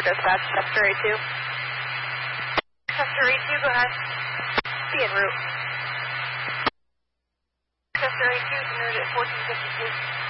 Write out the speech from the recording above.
Dispatch, Chester A2. Chester A2, go ahead. Be en route. Chester A2 is en route at 1452.